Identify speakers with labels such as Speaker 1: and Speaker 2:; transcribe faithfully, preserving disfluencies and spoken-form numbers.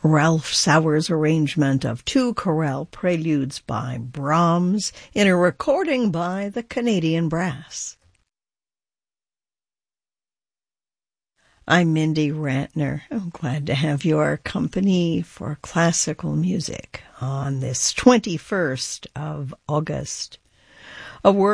Speaker 1: Ralph Sauer's arrangement of two chorale preludes by Brahms in a recording by the Canadian Brass. I'm Mindy Ratner. I'm glad to have your company for classical music on this twenty-first of August. A word